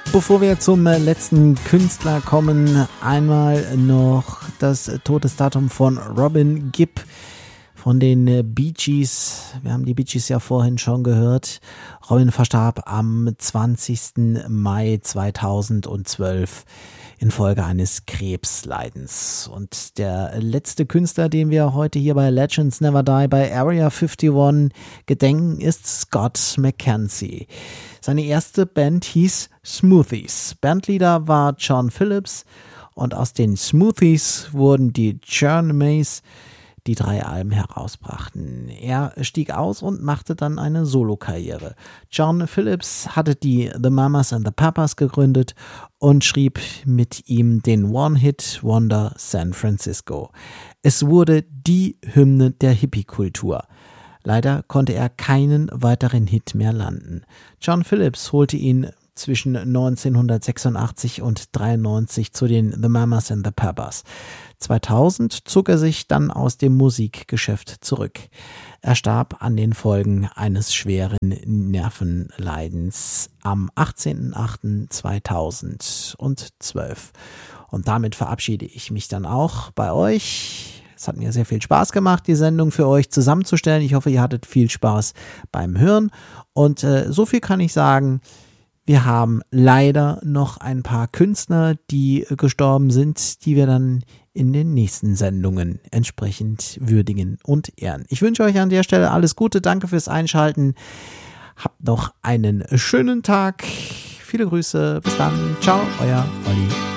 Bevor wir zum letzten Künstler kommen, einmal noch das Todesdatum von Robin Gibb von den Bee Gees. Wir haben die Bee Gees ja vorhin schon gehört. Robin verstarb am 20. Mai 2012 infolge eines Krebsleidens. Und der letzte Künstler, den wir heute hier bei Legends Never Die bei Area 51 gedenken, ist Scott McKenzie. Seine erste Band hieß Smoothies. Bandleader war John Phillips und aus den Smoothies wurden die Journeys, die 3 Alben herausbrachten. Er stieg aus und machte dann eine Solokarriere. John Phillips hatte die The Mamas and the Papas gegründet und schrieb mit ihm den One-Hit-Wonder San Francisco. Es wurde die Hymne der Hippie-Kultur. Leider konnte er keinen weiteren Hit mehr landen. John Phillips holte ihn zwischen 1986 und 1993 zu den The Mamas and the Papas. 2000 zog er sich dann aus dem Musikgeschäft zurück. Er starb an den Folgen eines schweren Nervenleidens am 18.08.2012. Und damit verabschiede ich mich dann auch bei euch. Es hat mir sehr viel Spaß gemacht, die Sendung für euch zusammenzustellen. Ich hoffe, ihr hattet viel Spaß beim Hören. Und so viel kann ich sagen. Wir haben leider noch ein paar Künstler, die gestorben sind, die wir dann in den nächsten Sendungen entsprechend würdigen und ehren. Ich wünsche euch an der Stelle alles Gute. Danke fürs Einschalten. Habt noch einen schönen Tag. Viele Grüße. Bis dann. Ciao, euer Olli.